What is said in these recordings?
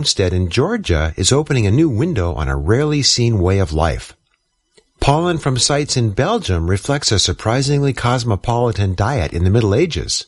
Farmstead in Georgia is opening a new window on a rarely seen way of life. Pollen from sites in Belgium reflects a surprisingly cosmopolitan diet in the Middle Ages.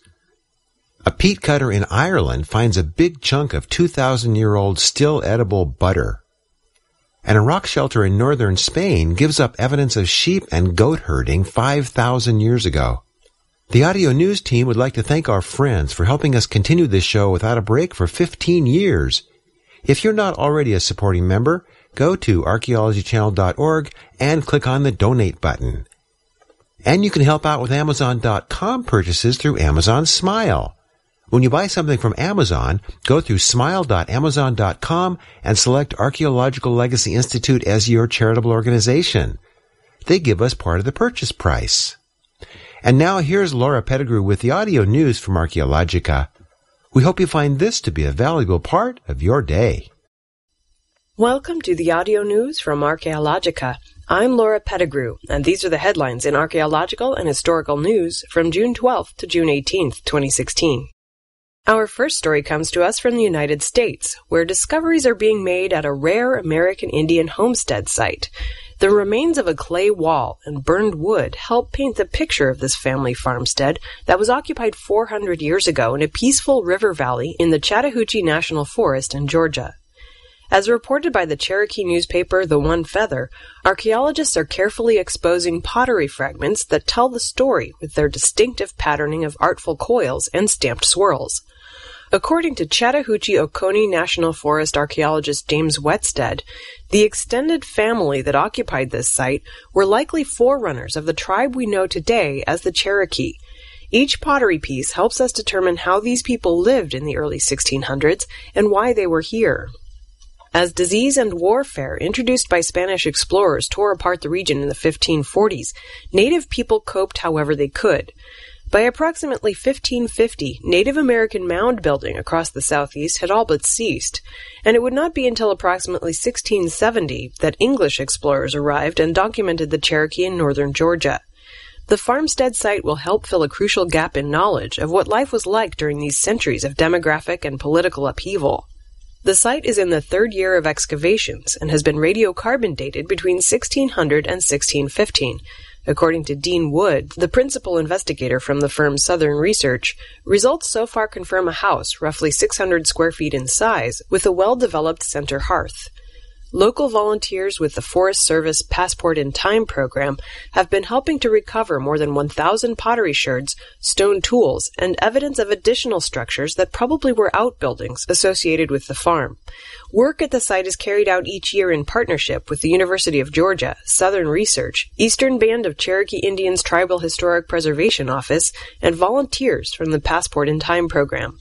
A peat cutter in Ireland finds a big chunk of 2,000-year-old still edible butter. And a rock shelter in northern Spain gives up evidence of sheep and goat herding 5,000 years ago. The audio news team would like to thank our friends for helping us continue this show without a break for 15 years. If you're not already a supporting member, go to archaeologychannel.org and click on the donate button. And you can help out with Amazon.com purchases through Amazon Smile. When you buy something from Amazon, go through smile.amazon.com and select Archaeological Legacy Institute as your charitable organization. They give us part of the purchase price. And now here's Laura Pettigrew with the audio news from Archaeologica. We hope you find this to be a valuable part of your day. Welcome to the audio news from Archaeologica. I'm Laura Pettigrew, and these are the headlines in archaeological and historical news from June 12th to June 18th, 2016. Our first story comes to us from the United States, where discoveries are being made at a rare American Indian homestead site. The remains of a clay wall and burned wood help paint the picture of this family farmstead that was occupied 400 years ago in a peaceful river valley in the Chattahoochee National Forest in Georgia. As reported by the Cherokee newspaper The One Feather, archaeologists are carefully exposing pottery fragments that tell the story with their distinctive patterning of artful coils and stamped swirls. According to Chattahoochee Oconee National Forest archaeologist James Wetstead, the extended family that occupied this site were likely forerunners of the tribe we know today as the Cherokee. Each pottery piece helps us determine how these people lived in the early 1600s and why they were here. As disease and warfare introduced by Spanish explorers tore apart the region in the 1540s, native people coped however they could. By approximately 1550, Native American mound building across the southeast had all but ceased, and it would not be until approximately 1670 that English explorers arrived and documented the Cherokee in northern Georgia. The farmstead site will help fill a crucial gap in knowledge of what life was like during these centuries of demographic and political upheaval. The site is in the third year of excavations and has been radiocarbon dated between 1600 and 1615. According to Dean Wood, the principal investigator from the firm Southern Research, results so far confirm a house roughly 600 square feet in size with a well-developed center hearth. Local volunteers with the Forest Service Passport in Time program have been helping to recover more than 1,000 pottery sherds, stone tools, and evidence of additional structures that probably were outbuildings associated with the farm. Work at the site is carried out each year in partnership with the University of Georgia, Southern Research, Eastern Band of Cherokee Indians Tribal Historic Preservation Office, and volunteers from the Passport in Time program.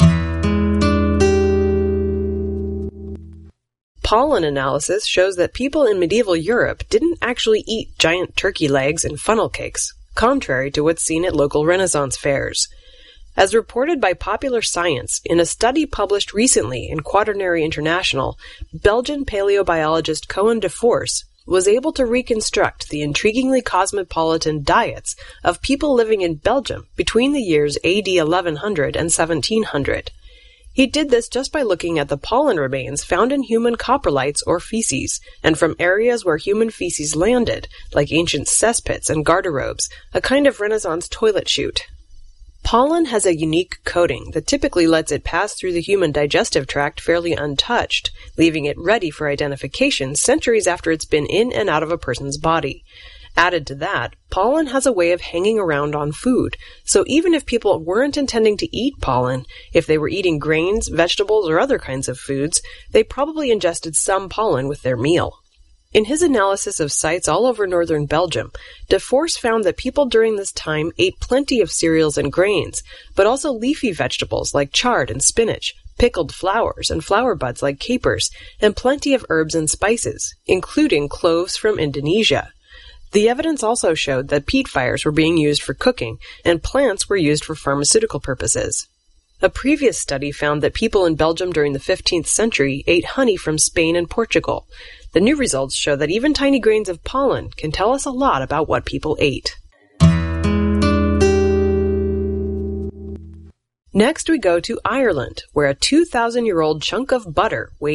Pollen analysis shows that people in medieval Europe didn't actually eat giant turkey legs and funnel cakes, contrary to what's seen at local Renaissance fairs. As reported by Popular Science in a study published recently in Quaternary International, Belgian paleobiologist Koen de Force was able to reconstruct the intriguingly cosmopolitan diets of people living in Belgium between the years AD 1100 and 1700. He did this just by looking at the pollen remains found in human coprolites or feces, and from areas where human feces landed, like ancient cesspits and garderobes, a kind of Renaissance toilet chute. Pollen has a unique coating that typically lets it pass through the human digestive tract fairly untouched, leaving it ready for identification centuries after it's been in and out of a person's body. Added to that, pollen has a way of hanging around on food, so even if people weren't intending to eat pollen, if they were eating grains, vegetables, or other kinds of foods, they probably ingested some pollen with their meal. In his analysis of sites all over northern Belgium, de Force found that people during this time ate plenty of cereals and grains, but also leafy vegetables like chard and spinach, pickled flowers and flower buds like capers, and plenty of herbs and spices, including cloves from Indonesia. The evidence also showed that peat fires were being used for cooking, and plants were used for pharmaceutical purposes. A previous study found that people in Belgium during the 15th century ate honey from Spain and Portugal. The new results show that even tiny grains of pollen can tell us a lot about what people ate. Next we go to Ireland, where a 2,000-year-old chunk of butter weighs